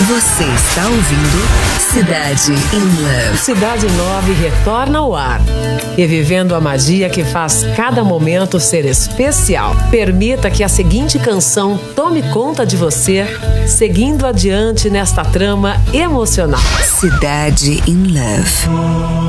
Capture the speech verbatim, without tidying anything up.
Você está ouvindo Cidade in Love. Cidade Nove retorna ao ar, revivendo a magia que faz cada momento ser especial. Permita que a seguinte canção tome conta de você, seguindo adiante nesta trama emocional. Cidade in Love.